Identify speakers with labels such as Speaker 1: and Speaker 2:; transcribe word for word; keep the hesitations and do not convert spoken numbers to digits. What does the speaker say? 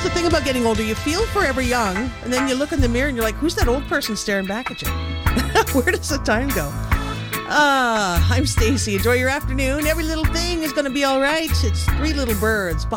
Speaker 1: the thing about getting older. You feel forever young, and then you look in the mirror and you're like, who's that old person staring back at you? Where does the time go? Ah, I'm Stacey. Enjoy your afternoon. Every little thing is going to be all right. It's Three Little Birds.